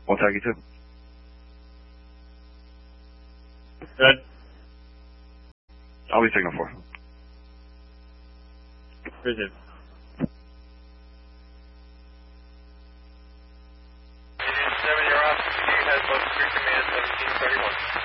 We'll tag you too. Good. I'll be signal 4. Received. 7, you're off. You has both 3 command 1731.